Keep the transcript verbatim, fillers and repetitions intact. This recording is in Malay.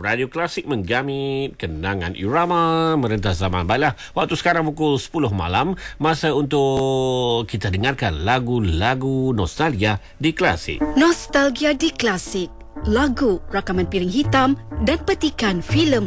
Radio Klasik menggami kenangan irama merentas zaman. Baiklah, waktu sekarang pukul sepuluh malam, masa untuk kita dengarkan lagu-lagu nostalgia di Klasik. Nostalgia di Klasik. Lagu, rakaman piring hitam dan petikan filem